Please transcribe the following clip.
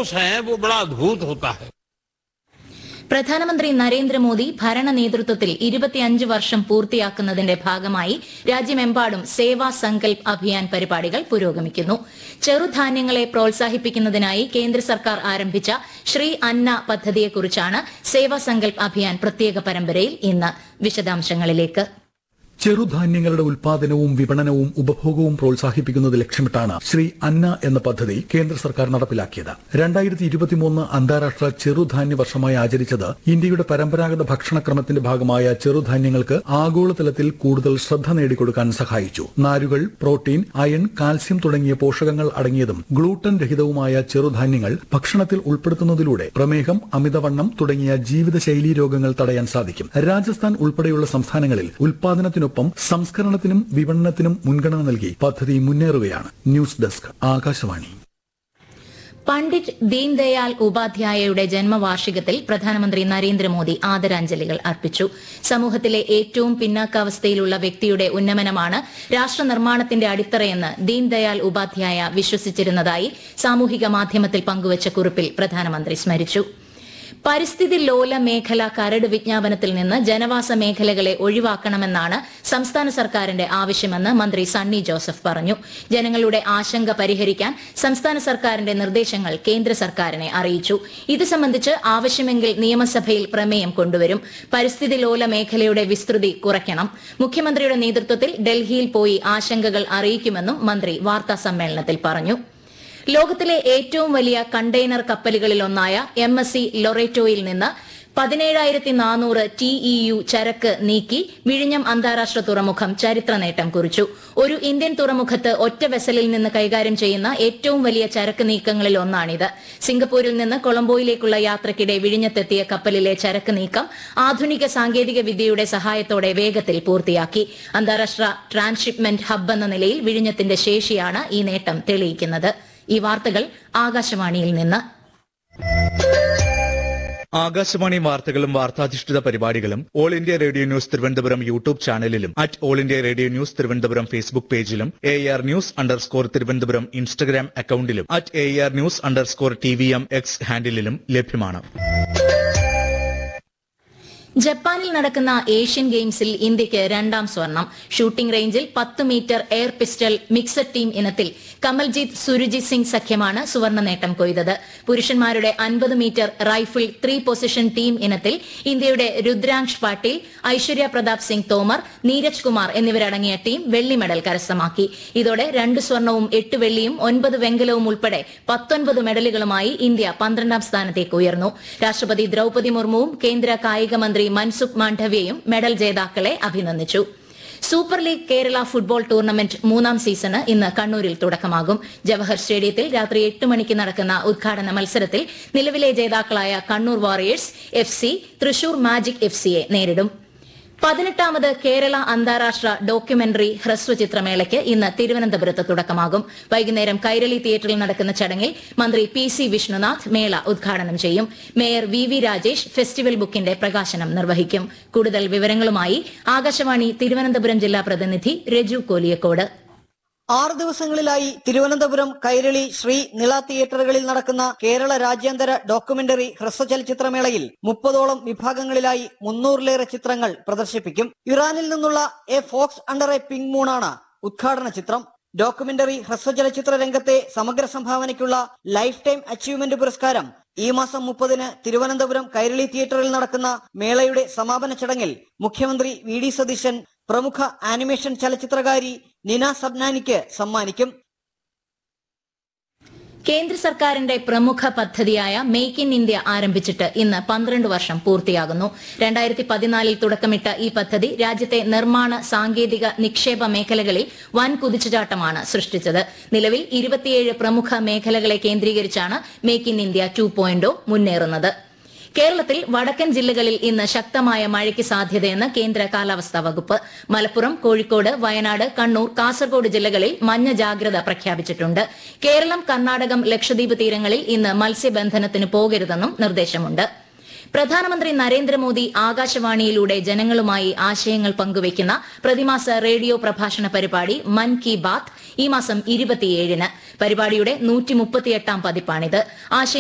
जोश है वो बड़ा अद्भुत होता है। പ്രധാനമന്ത്രി നരേന്ദ്രമോദി ഭരണ നേതൃത്വത്തിൽ 25 വർഷം പൂർത്തിയാക്കുന്നതിന്റെ ഭാഗമായി രാജ്യമെമ്പാടും സേവാ സങ്കൽപ് അഭിയാൻ പരിപാടികൾ പുരോഗമിക്കുന്നു. ചെറുധാന്യങ്ങളെ പ്രോത്സാഹിപ്പിക്കുന്നതിനായി കേന്ദ്ര സർക്കാർ ആരംഭിച്ച ശ്രീ അന്ന പദ്ധതിയെക്കുറിച്ചാണ് സേവാ സങ്കൽപ് അഭിയാൻ പ്രത്യേക പരമ്പരയിൽ ഇന്ന്. വിശദാംശങ്ങളിലേക്ക്. ചെറുധാന്യങ്ങളുടെ ഉൽപാദനവും വിപണനവും ഉപഭോഗവും പ്രോത്സാഹിപ്പിക്കുന്നത് ലക്ഷ്യമിട്ടാണ് ശ്രീ അന്ന എന്ന പദ്ധതി കേന്ദ്ര സർക്കാർ നടപ്പിലാക്കിയത്. 2023 അന്താരാഷ്ട്ര ചെറുധാന്യ വർഷമായി ആചരിച്ചത് ഇന്ത്യയുടെ പരമ്പരാഗത ഭക്ഷണക്രമത്തിന്റെ ഭാഗമായ ചെറുധാന്യങ്ങൾക്ക് ആഗോളതലത്തിൽ കൂടുതൽ ശ്രദ്ധ നേടിക്കൊടുക്കാൻ സഹായിച്ചു. നാരുകൾ, പ്രോട്ടീൻ, അയൺ, കാൽസ്യം തുടങ്ങിയ പോഷകങ്ങൾ അടങ്ങിയതും ഗ്ലൂട്ടൻ രഹിതവുമായ ചെറുധാന്യങ്ങൾ ഭക്ഷണത്തിൽ ഉൾപ്പെടുത്തുന്നതിലൂടെ പ്രമേഹം, അമിതവണ്ണം തുടങ്ങിയ ജീവിതശൈലീ രോഗങ്ങൾ തടയാൻ സാധിക്കും. രാജസ്ഥാൻ ഉൾപ്പെടെയുള്ള സംസ്ഥാനങ്ങളിൽ ഉൽപാദനത്തിനൊപ്പം സംസ്കരണത്തിനും വിപണനത്തിനും മുൻഗണന നൽകി പദ്ധതി മുന്നേറുകയാണ്. News desk, Akashvani. പണ്ഡിറ്റ് ദീൻദയാൽ ഉപാധ്യായയുടെ ജന്മവാർഷികത്തിൽ പ്രധാനമന്ത്രി നരേന്ദ്രമോദി ആദരാഞ്ജലികൾ അർപ്പിച്ചു. സമൂഹത്തിലെ ഏറ്റവും പിന്നാക്കാവസ്ഥയിലുള്ള വ്യക്തിയുടെ ഉന്നമനമാണ് രാഷ്ട്ര നിർമ്മാണത്തിന്റെ അടിത്തറയെന്ന് ദീൻദയാൽ ഉപാധ്യായ വിശ്വസിച്ചിരുന്നതായി സാമൂഹിക മാധ്യമത്തിൽ പങ്കുവച്ച കുറിപ്പിൽ പ്രധാനമന്ത്രി സ്മരിച്ചു. പരിസ്ഥിതി ലോല മേഖല കരട് വിജ്ഞാപനത്തിൽ നിന്ന് ജനവാസ മേഖലകളെ ഒഴിവാക്കണമെന്നാണ് സംസ്ഥാന സർക്കാരിന്റെ ആവശ്യമെന്ന് മന്ത്രി സണ്ണി ജോസഫ് പറഞ്ഞു. ജനങ്ങളുടെ ആശങ്ക പരിഹരിക്കാൻ സംസ്ഥാന സർക്കാരിന്റെ നിർദ്ദേശങ്ങൾ കേന്ദ്ര സർക്കാരിനെ അറിയിച്ചു. ഇത് സംബന്ധിച്ച് ആവശ്യമെങ്കിൽ നിയമസഭയിൽ പ്രമേയം കൊണ്ടുവരും. പരിസ്ഥിതി ലോല മേഖലയുടെ വിസ്തൃതി കുറയ്ക്കണം. മുഖ്യമന്ത്രിയുടെ നേതൃത്വത്തിൽ ഡൽഹിയിൽ പോയി ആശങ്കകൾ അറിയിക്കുമെന്നും മന്ത്രി വാർത്താസമ്മേളനത്തിൽ പറഞ്ഞു. ലോകത്തിലെ ഏറ്റവും വലിയ കണ്ടെയ്നർ കപ്പലുകളിലൊന്നായ MSC ലൊറേറ്റോയിൽ നിന്ന് 17,400 TEU ചരക്ക് നീക്കി വിഴിഞ്ഞം അന്താരാഷ്ട്ര തുറമുഖം ചരിത്ര നേട്ടം കുറിച്ചു. ഒരു ഇന്ത്യൻ തുറമുഖത്ത് ഒറ്റ വെസലിൽ നിന്ന് കൈകാര്യം ചെയ്യുന്ന ഏറ്റവും വലിയ ചരക്ക് നീക്കങ്ങളിൽ ഒന്നാണിത്. സിംഗപ്പൂരിൽ നിന്ന് കൊളംബോയിലേക്കുള്ള യാത്രയ്ക്കിടെ വിഴിഞ്ഞത്തെത്തിയ കപ്പലിലെ ചരക്ക് നീക്കം ആധുനിക സാങ്കേതിക വിദ്യയുടെ സഹായത്തോടെ വേഗത്തിൽ പൂർത്തിയാക്കി. അന്താരാഷ്ട്ര ട്രാൻസ്ഷിപ്മെന്റ് ഹബ്ബ് എന്ന നിലയിൽ വിഴിഞ്ഞത്തിന്റെ ശേഷിയാണ് ഈ നേട്ടം തെളിയിക്കുന്നത്. ഈ വാർത്തകൾ ആകാശവാണിയിൽ നിന്ന്. ആകാശവാണി വാർത്തകളും വാർത്താധിഷ്ഠിത പരിപാടികളും all India radio news Thiruvananthapuram YouTube ചാനലിലും all India radio news Thiruvananthapuram Facebook പേജിലും AR News_ തിരുവനന്തപുരം ഇൻസ്റ്റഗ്രാം അക്കൌണ്ടിലും AR News_TVM X ഹാൻഡിലും ലഭ്യമാണ്. ജപ്പാനിൽ നടക്കുന്ന ഏഷ്യൻ ഗെയിംസിൽ ഇന്ത്യയ്ക്ക് 2ാം സ്വർണം. ഷൂട്ടിംഗ് റേഞ്ചിൽ 10 metre air pistol mixed team ഇനത്തിൽ കമൽജീത് സുരുജിത് സിംഗ് സഖ്യമാണ് സുവർണ്ണ നേട്ടം കൊയ്തത്. പുരുഷന്മാരുടെ 50 മീറ്റർ റൈഫിൾ 3 പൊസിഷൻ ടീം ഇനത്തിൽ ഇന്ത്യയുടെ രുദ്രാംശ് പാട്ടീൽ, ഐശ്വര്യ പ്രതാപ് സിംഗ് തോമർ, നീരജ് കുമാർ എന്നിവരടങ്ങിയ ടീം വെള്ളി മെഡൽ കരസ്ഥമാക്കി. ഇതോടെ 2 സ്വർണവും 8 വെള്ളിയും 9 വെങ്കലവും ഉൾപ്പെടെ 19 മെഡലുകളുമായി ഇന്ത്യ 12ാം സ്ഥാനത്തേക്ക് ഉയർന്നു. രാഷ്ട്രപതി ദ്രൌപദി മുർമുവും കേന്ദ്ര കായിക മന്ത്രി മൻസുഖ് മാണ്ഡവ്യയും മെഡൽ ജേതാക്കളെ അഭിനന്ദിച്ചു. Super league Kerala football tournament 3ാം season ഇന്ന് കണ്ണൂരിൽ തുടക്കമാകും. ജവഹർ സ്റ്റേഡിയത്തിൽ രാത്രി 8 മണിക്ക് നടക്കുന്ന ഉദ്ഘാടന മത്സരത്തിൽ നിലവിലെ ജേതാക്കളായ Kannur warriors FC Thrissur magic FCയെ നേരിടും. 18ാമത് കേരള അന്താരാഷ്ട്ര ഡോക്യുമെന്ററി ഹ്രസ്വചിത്രമേളയ്ക്ക് ഇന്ന് തിരുവനന്തപുരത്ത് തുടക്കമാകും. വൈകുന്നേരം കൈരളി തിയേറ്ററിൽ നടക്കുന്ന ചടങ്ങിൽ മന്ത്രി PC വിഷ്ണുനാഥ് മേള ഉദ്ഘാടനം ചെയ്യും. മേയർ VV രാജേഷ് ഫെസ്റ്റിവൽ ബുക്കിന്റെ പ്രകാശനം നിർവഹിക്കും. കൂടുതൽ വിവരങ്ങളുമായി ആകാശവാണി തിരുവനന്തപുരം ജില്ലാ പ്രതിനിധി രജു കോലിയക്കോട്. 6 ദിവസങ്ങളിലായി തിരുവനന്തപുരം, കൈരളി, ശ്രീ നിള തിയേറ്ററുകളിൽ നടക്കുന്ന കേരള രാജ്യാന്തര ഡോക്യുമെന്ററി ഹ്രസ്വചലച്ചിത്രമേളയിൽ 30ഓളം വിഭാഗങ്ങളിലായി 300ലേറെ ചിത്രങ്ങൾ പ്രദർശിപ്പിക്കും. ഇറാനിൽ നിന്നുള്ള A Fox under A pink മൂണാണ് ഉദ്ഘാടന ചിത്രം. ഡോക്യുമെന്ററി ഹ്രസ്വചലച്ചിത്ര രംഗത്തെ സമഗ്ര സംഭാവനയ്ക്കുള്ള ലൈഫ് ടൈം അച്ചീവ്മെന്റ് പുരസ്കാരം ഈ മാസം 30-ന് തിരുവനന്തപുരം കൈരളി തിയേറ്ററിൽ നടക്കുന്ന മേളയുടെ സമാപന ചടങ്ങിൽ മുഖ്യമന്ത്രി VD സതീശൻ പ്രമുഖ ആനിമേഷൻ ചലച്ചിത്രകാരി നിന സബ്നാനിക്ക് സമ്മാനിക്കും. കേന്ദ്ര സർക്കാരിന്റെ പ്രമുഖ പദ്ധതിയായ മേക്ക് ഇൻ ഇന്ത്യ ആരംഭിച്ചിട്ട് ഇന്ന് 12 വർഷം പൂർത്തിയാകുന്നു. 2014 തുടക്കമിട്ട ഈ പദ്ധതി രാജ്യത്തെ നിർമ്മാണ, സാങ്കേതിക, നിക്ഷേപ മേഖലകളിൽ വൻ കുതിച്ചുചാട്ടമാണ് സൃഷ്ടിച്ചത്. നിലവിൽ 27 പ്രമുഖ മേഖലകളെ കേന്ദ്രീകരിച്ചാണ് മേക്ക് ഇൻ ഇന്ത്യ 2.0 മുന്നേറുന്നത്. കേരളത്തിൽ വടക്കൻ ജില്ലകളിൽ ഇന്ന് ശക്തമായ മഴയ്ക്ക് സാധ്യതയെന്ന് കേന്ദ്ര കാലാവസ്ഥാ വകുപ്പ്. മലപ്പുറം, കോഴിക്കോട്, വയനാട്, കണ്ണൂർ, കാസർഗോഡ് ജില്ലകളിൽ മഞ്ഞ ജാഗ്രത പ്രഖ്യാപിച്ചിട്ടുണ്ട്. കേരളം, കർണാടകം, ലക്ഷദ്വീപ് തീരങ്ങളിൽ ഇന്ന് മത്സ്യബന്ധനത്തിന് പോകരുതെന്നും നിർദ്ദേശമുണ്ട്. പ്രധാനമന്ത്രി നരേന്ദ്രമോദി ആകാശവാണിയിലൂടെ ജനങ്ങളുമായി ആശയങ്ങൾ പങ്കുവയ്ക്കുന്ന പ്രതിമാസ റേഡിയോ പ്രഭാഷണ പരിപാടി മൻ കി ബാത്ത് ഈ മാസം 27-ന് പരിപാടിയുടെ 138ാം പതിപ്പാണിത്.